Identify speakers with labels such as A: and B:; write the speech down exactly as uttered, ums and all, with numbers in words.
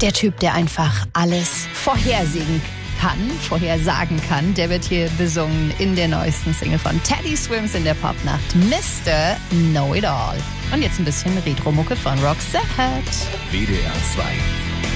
A: Der Typ, der einfach alles vorhersehen kann, vorhersagen kann, der wird hier besungen in der neuesten Single von Teddy Swims in der Popnacht, Mister Know It All. Und jetzt ein bisschen Retro-Mucke von Roxette.
B: W D R zwei